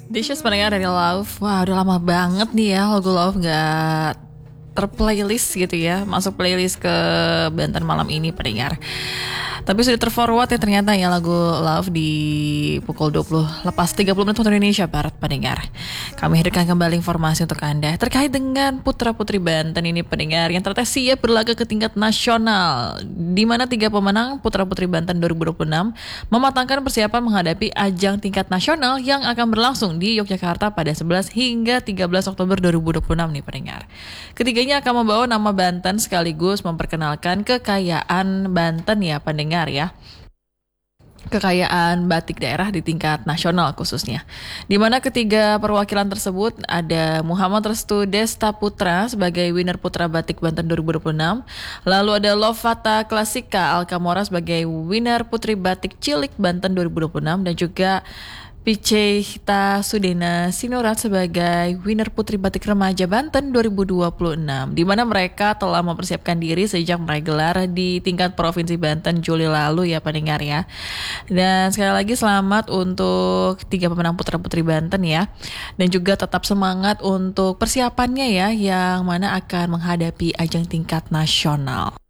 Dishes pendengar dari Love. Wah, udah lama banget nih ya lagu Love nggak terplaylist gitu ya. Masuk playlist ke Banten malam ini pendengar. Tapi sudah terforward ya ternyata ya lagu Love di pukul 20 lepas 30 menit waktu Indonesia Barat pendengar. Kami hadirkan kembali informasi untuk Anda terkait dengan putra-putri Banten ini pendengar yang ternyata siap berlaga ke tingkat nasional. Di mana 3 pemenang putra-putri Banten 2026 mematangkan persiapan menghadapi ajang tingkat nasional yang akan berlangsung di Yogyakarta pada 11 hingga 13 Oktober 2026 nih pendengar. Ketiganya akan membawa nama Banten sekaligus memperkenalkan kekayaan Banten ya pendengar ya, kekayaan batik daerah di tingkat nasional khususnya. Di mana ketiga perwakilan tersebut ada Muhammad Restu Desta Putra sebagai winner Putra Batik Banten 2026, lalu ada Lovata Klasika Alkamora sebagai winner Putri Batik Cilik Banten 2026 dan juga Picehita Sudena Sinurat sebagai winner Putri Batik Remaja Banten 2026, di mana mereka telah mempersiapkan diri sejak meraih gelar di tingkat Provinsi Banten Juli lalu ya pendengar ya. Dan sekali lagi selamat untuk 3 pemenang putra-putri Banten ya. Dan juga tetap semangat untuk persiapannya ya, yang mana akan menghadapi ajang tingkat nasional.